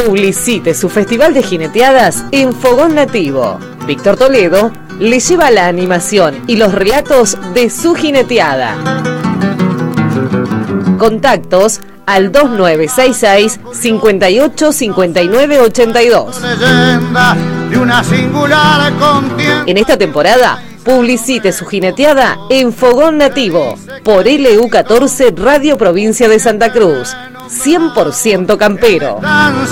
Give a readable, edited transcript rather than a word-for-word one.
Publicite su festival de jineteadas en Fogón Nativo. Víctor Toledo le lleva la animación y los relatos de su jineteada. Contactos al 2966 58 59 82. En esta temporada, publicite su jineteada en Fogón Nativo por LU14 Radio Provincia de Santa Cruz. 100% campero.